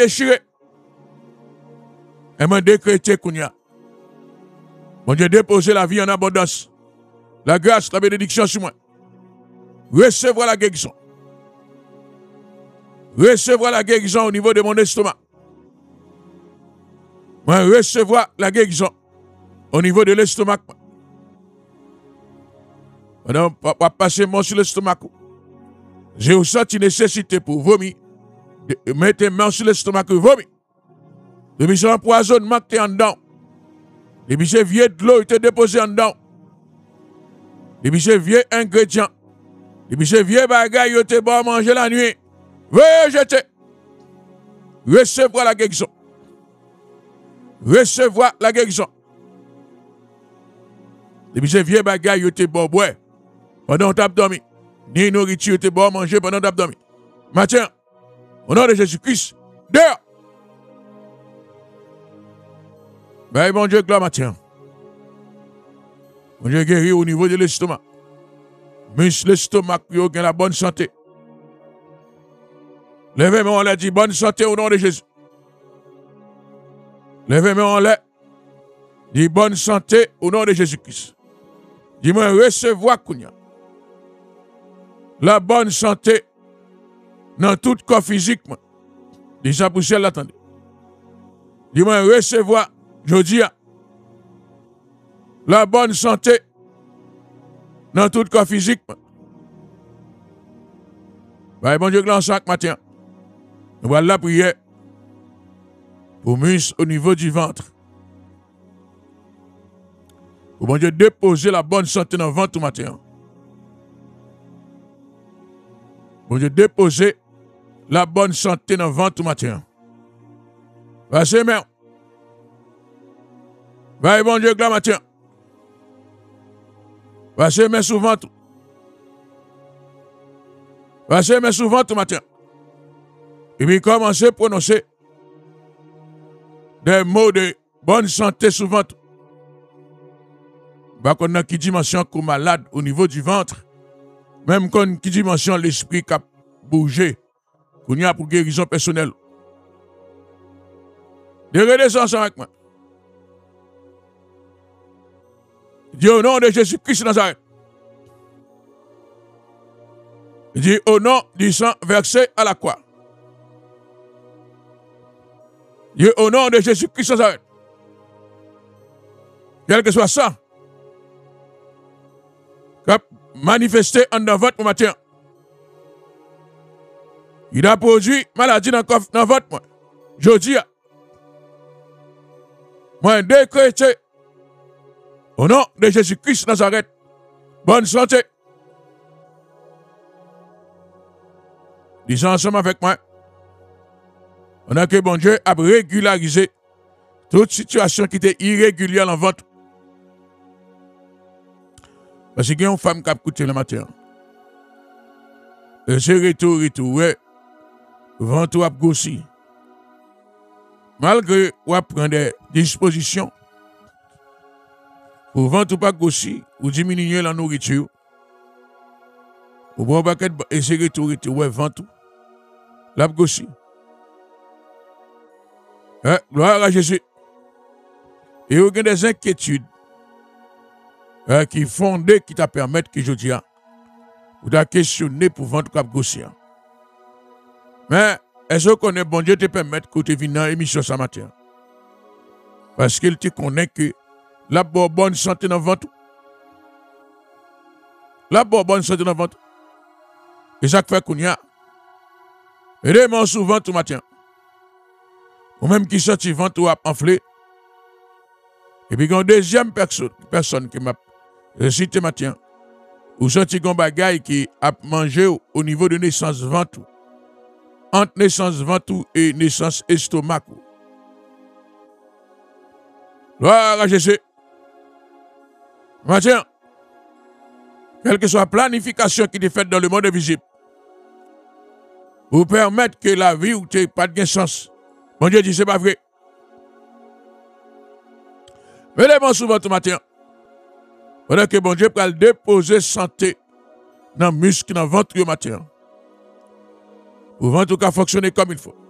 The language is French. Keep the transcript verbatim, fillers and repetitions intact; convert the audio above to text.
déchiré. Et m'a décrété qu'on y a. Bon Dieu, déposer la vie en abondance. La grâce, la bénédiction sur moi. Recevoir la guérison. Recevoir la guérison au niveau de mon estomac. Moi, recevoir la guérison au niveau de l'estomac. Pendant que passer mon sur l'estomac, j'ai ressenti nécessité pour vomir. De mettre main sur l'estomac et vomir. Depuis ce empoisonnement qui est en dedans. Depuis ce vieux de l'eau qui est déposé en dedans. Depuis ce vieux ingrédient. Depuis ce vieux bagaille qui était bon à manger la nuit. Veuillez jeter. Recevoir la guérison. Recevoir la guérison. Depuis ce vieux bagaille qui était bon à boire. Pendant que tu as dormi. Ni nourriture était bon à manger pendant que tu as dormi. Matin. Au nom de Jésus-Christ. Dehors. Ben, bon Dieu, gloire matin. Bon Dieu, guéri au niveau de l'estomac. Muscle l'estomac, il a la bonne santé. Levez-moi, on l'a dit, bonne santé au nom de Jésus. Levez-moi, on l'a dit, bonne santé au nom de Jésus-Christ. Dis-moi, recevoir, Kounia. La bonne santé dans tout corps physique. Dis ça pour celle l'attendez. Dis-moi, recevoir. Je dis, la bonne santé dans tout corps physique. Bah, bon Dieu, glance chaque matin. Nous voilà la prière pour muscles au niveau du ventre. Pour bon Dieu, déposer la bonne santé dans le ventre au matin. Bon Dieu, déposer la bonne santé dans le ventre au matin. Passez, mère. Va bon Dieu, gloire matin. Passez mes souvent tout. Passez mes souvent tout matin. Et puis commencez à prononcer des mots de bonne santé souvent tout. Bah qu'on a qui dimension qu'on malade au niveau du ventre. Même qu'on qui dimension l'esprit qui a bougé. Qu'on y a pour guérison personnelle. De redescendre avec moi. Dis au nom de Jésus-Christ de Nazareth. Dis au nom du sang versé à la croix. Dis au nom de Jésus-Christ de Nazareth. Quel que soit ça, qui a manifesté en votre matin. Il a produit maladie dans votre moi. Je dis, moi décrété au nom de Jésus-Christ de Nazareth, bonne santé. Disons ensemble avec moi. On a que bon Dieu a régularisé toute situation qui était irrégulière dans votre. Parce qu'il y a une femme qui a écouté le matin. Et c'est retour, retour, ouais. Ventre a grossi. Malgré ou à prendre des dispositions. Pour ventre pas grossi, ou diminuer la nourriture. Pour bon paquet et c'est retour, retour, ouais, ventre. La grossi. Eh, gloire à Jésus. Et il y a des inquiétudes. Euh, qui fondent, qui t'a permettent que je dis, ou t'a questionné pour vendre cap grossir. Mais, est-ce qu'on est bon Dieu te permettre que tu viennes dans l'émission ce matin? Parce qu'il te connaît que la bonne santé dans le ventre. La bonne santé dans le ventre. Et ça fait qu'on y a. Aidez-moi souvent tout matin. Ou même qui sortit ventre ou a enflé. Et puis, il y a une deuxième personne, personne qui m'a cité matin. Ou senti un bagaille qui a mangé au, au niveau de naissance ventre. Entre naissance ventre et naissance estomac. Gloire à Jésus. Matin, quelle que soit la planification qui est faite dans le monde invisible, pour permettre que la vie ou t'es pas de sens. Mon Dieu dit c'est pas vrai. Venez-moi souvent tout matin. Pendant que bon Dieu peut déposer santé dans le muscle, dans le ventre au matin. Pour le ventre qui fonctionner comme il faut.